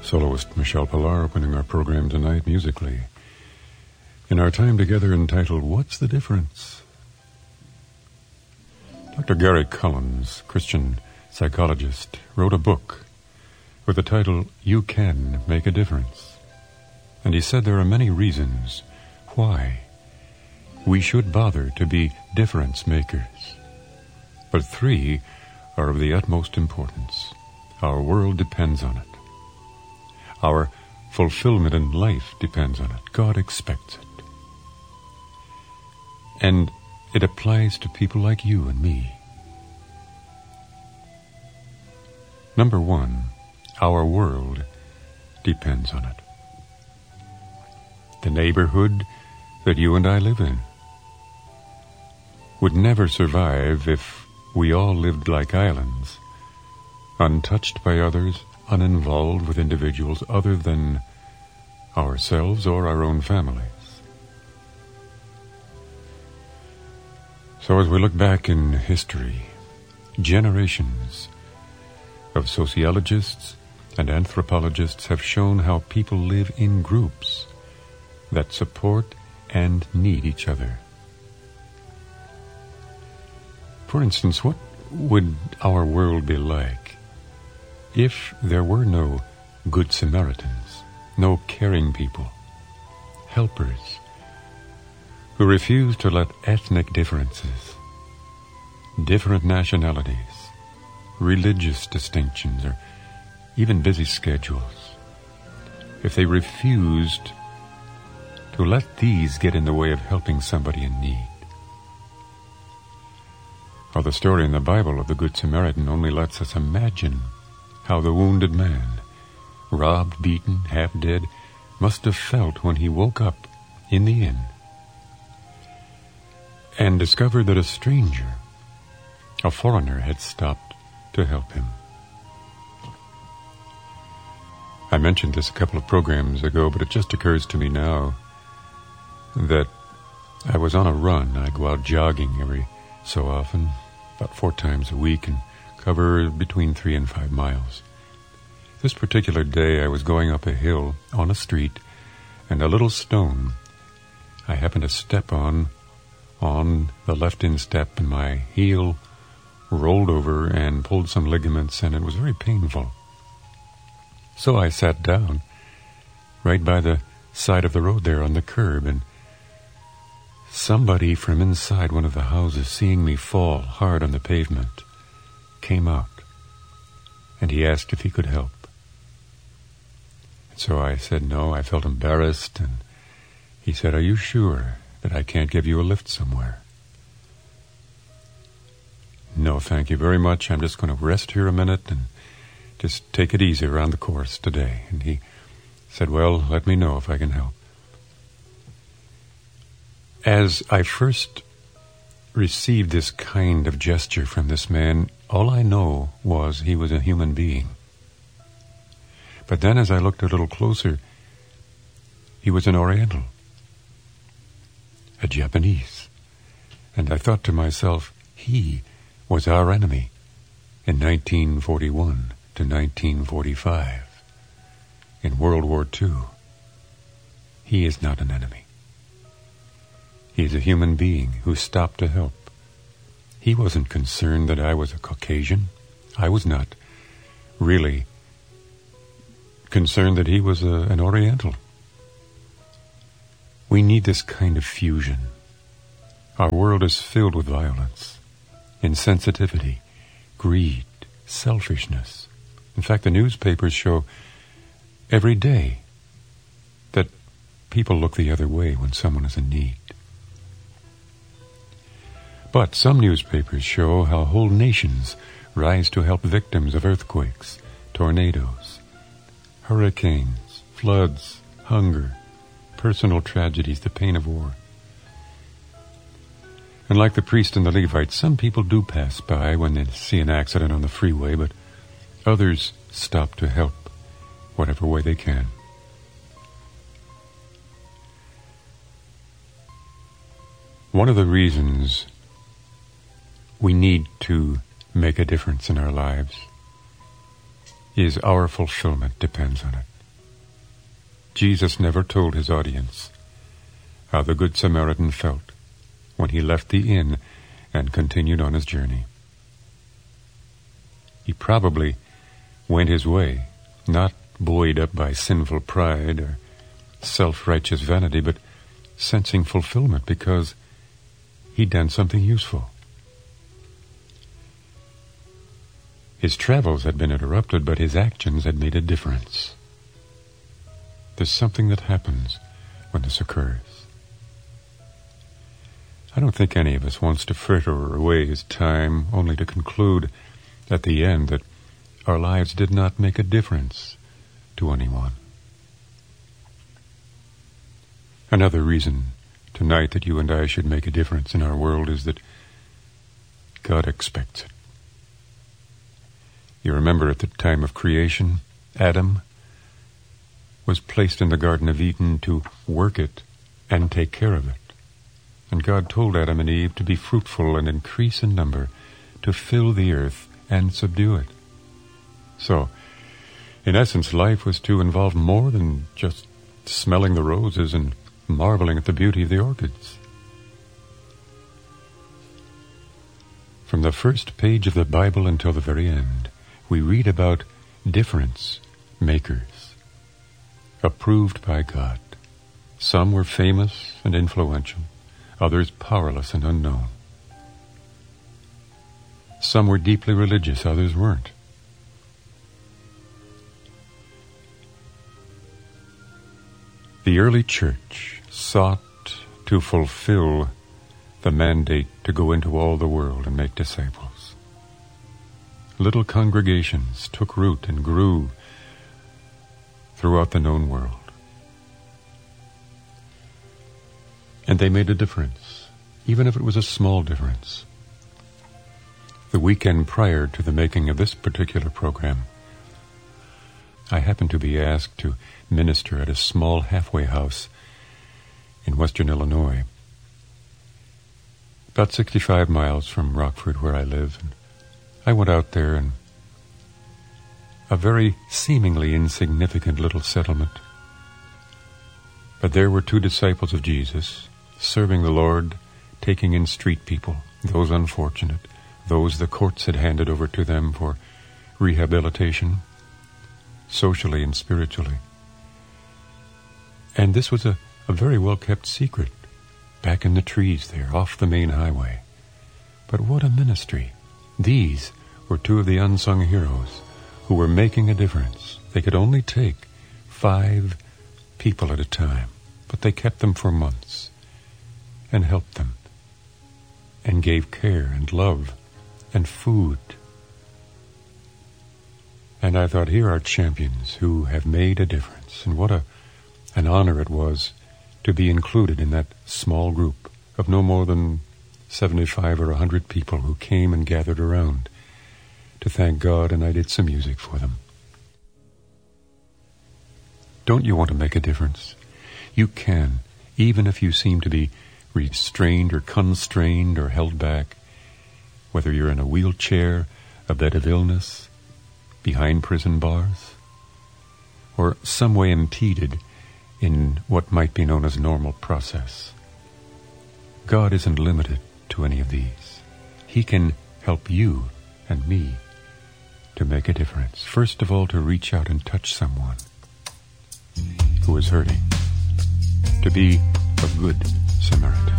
Soloist Michelle Pillar opening our program tonight musically. In our time together entitled, What's the Difference? Dr. Gary Collins, Christian psychologist, wrote a book with the title, You Can Make a Difference. And he said there are many reasons why we should bother to be difference makers. But 3 are of the utmost importance. Our world depends on it. Our fulfillment in life depends on it. God expects it. And it applies to people like you and me. Number 1, our world depends on it. The neighborhood that you and I live in would never survive if we all lived like islands, untouched by others, uninvolved with individuals other than ourselves or our own families. So as we look back in history, generations of sociologists and anthropologists have shown how people live in groups that support and need each other. For instance, what would our world be like if there were no good Samaritans, no caring people, helpers, who refused to let ethnic differences, different nationalities, religious distinctions, or even busy schedules, if they refused to let these get in the way of helping somebody in need? Well, the story in the Bible of the Good Samaritan only lets us imagine how the wounded man, robbed, beaten, half dead, must have felt when he woke up in the inn and discovered that a stranger, a foreigner, had stopped to help him. I mentioned this a couple of programs ago, but it just occurs to me now that I was on a run. I go out jogging every so often, about 4 times a week, and cover between 3 and 5 miles. This particular day I was going up a hill on a street, and a little stone I happened to step on the left instep, and my heel rolled over and pulled some ligaments, and it was very painful. So I sat down right by the side of the road there on the curb, and somebody from inside one of the houses, seeing me fall hard on the pavement, came out, and he asked if he could help. And so I said no. I felt embarrassed, and he said, "Are you sure that I can't give you a lift somewhere?" "No, thank you very much. I'm just going to rest here a minute and just take it easy around the course today." And he said, "Well, let me know if I can help." As I first received this kind of gesture from this man, all I know was he was a human being. But then as I looked a little closer, he was an Oriental, a Japanese. And I thought to myself, he was our enemy in 1941 to 1945, in World War II. He is not an enemy. He is a human being who stopped to help. He wasn't concerned that I was a Caucasian. I was not really concerned that he was an Oriental. We need this kind of fusion. Our world is filled with violence, insensitivity, greed, selfishness. In fact, the newspapers show every day that people look the other way when someone is in need. But some newspapers show how whole nations rise to help victims of earthquakes, tornadoes, hurricanes, floods, hunger, personal tragedies, the pain of war. And like the priest and the Levite, some people do pass by when they see an accident on the freeway, but others stop to help whatever way they can. One of the reasons we need to make a difference in our lives is our fulfillment depends on it. Jesus never told his audience how the Good Samaritan felt when he left the inn and continued on his journey. He probably went his way, not buoyed up by sinful pride or self-righteous vanity, but sensing fulfillment because he'd done something useful. His travels had been interrupted, but his actions had made a difference. There's something that happens when this occurs. I don't think any of us wants to fritter away his time only to conclude at the end that our lives did not make a difference to anyone. Another reason tonight that you and I should make a difference in our world is that God expects it. You remember at the time of creation, Adam was placed in the Garden of Eden to work it and take care of it. And God told Adam and Eve to be fruitful and increase in number, to fill the earth and subdue it. So, in essence, life was to involve more than just smelling the roses and marveling at the beauty of the orchids. From the first page of the Bible until the very end, we read about difference makers, approved by God. Some were famous and influential, others powerless and unknown. Some were deeply religious, others weren't. The early church sought to fulfill the mandate to go into all the world and make disciples. Little congregations took root and grew throughout the known world. And they made a difference, even if it was a small difference. The weekend prior to the making of this particular program, I happened to be asked to minister at a small halfway house in western Illinois, about 65 miles from Rockford, where I live. And I went out there in a very seemingly insignificant little settlement. But there were two disciples of Jesus, serving the Lord, taking in street people, those unfortunate, those the courts had handed over to them for rehabilitation, socially and spiritually. And this was a very well-kept secret, back in the trees there, off the main highway. But what a ministry. These were two of the unsung heroes who were making a difference. They could only take 5 people at a time, but they kept them for months and helped them and gave care and love and food. And I thought, here are champions who have made a difference. And what an honor it was to be included in that small group of no more than 75 or 100 people who came and gathered around to thank God, and I did some music for them. Don't you want to make a difference? You can, even if you seem to be restrained or constrained or held back, whether you're in a wheelchair, a bed of illness, behind prison bars, or some way impeded in what might be known as normal process. God isn't limited to any of these. He can help you and me to make a difference. First of all, to reach out and touch someone who is hurting, to be a good Samaritan.